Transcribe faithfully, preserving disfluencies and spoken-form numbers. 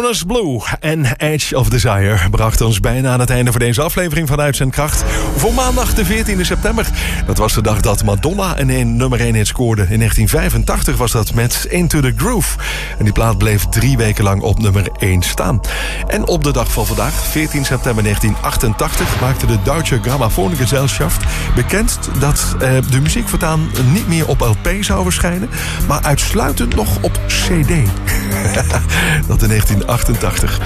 Jonas Blue en Edge of Desire bracht ons bijna aan het einde van deze aflevering van Uitzendkracht voor maandag de veertiende september. Dat was de dag dat Madonna een, een nummer één hit scoorde. In negentien vijfentachtig was dat met Into the Groove. En die plaat bleef drie weken lang op nummer één staan. En op de dag van vandaag, veertien september negentien achtentachtig, maakte de Deutsche Grammophongesellschaft bekend dat eh, de muziek voortaan niet meer op L P zou verschijnen, maar uitsluitend nog op C D. Dat in negentien achtentachtig.